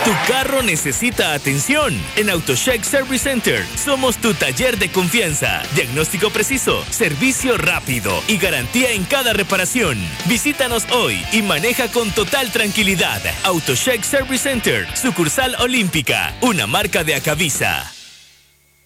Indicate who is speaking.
Speaker 1: Tu carro necesita atención. En AutoCheck Service Center somos tu taller de confianza. Diagnóstico preciso, servicio rápido y garantía en cada reparación. Visítanos hoy y maneja con total tranquilidad. AutoCheck Service Center, sucursal Olímpica, una marca de Acavisa.